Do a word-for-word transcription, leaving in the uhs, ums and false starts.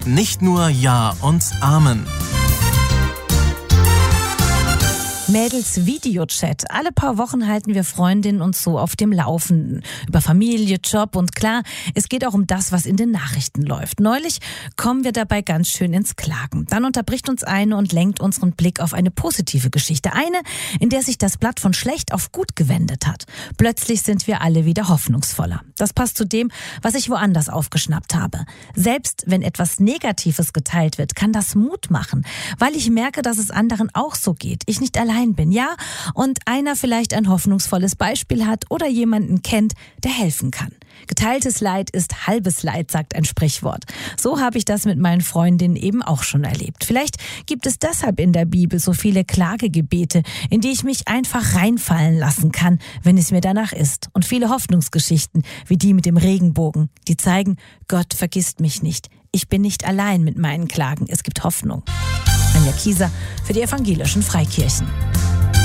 Nicht nur Ja und Amen. Mädels Videochat. Alle paar Wochen halten wir Freundinnen uns so auf dem Laufenden. Über Familie, Job und klar, es geht auch um das, was in den Nachrichten läuft. Neulich kommen wir dabei ganz schön ins Klagen. Dann unterbricht uns eine und lenkt unseren Blick auf eine positive Geschichte. Eine, in der sich das Blatt von schlecht auf gut gewendet hat. Plötzlich sind wir alle wieder hoffnungsvoller. Das passt zu dem, was ich woanders aufgeschnappt habe. Selbst wenn etwas Negatives geteilt wird, kann das Mut machen, weil ich merke, dass es anderen auch so geht. Ich nicht allein bin, ja, und einer vielleicht ein hoffnungsvolles Beispiel hat oder jemanden kennt, der helfen kann. Geteiltes Leid ist halbes Leid, sagt ein Sprichwort. So habe ich das mit meinen Freundinnen eben auch schon erlebt. Vielleicht gibt es deshalb in der Bibel so viele Klagegebete, in die ich mich einfach reinfallen lassen kann, wenn es mir danach ist. Und viele Hoffnungsgeschichten, wie die mit dem Regenbogen, die zeigen, Gott vergisst mich nicht. Ich bin nicht allein mit meinen Klagen. Es gibt Hoffnung. Anja Kieser für die evangelischen Freikirchen.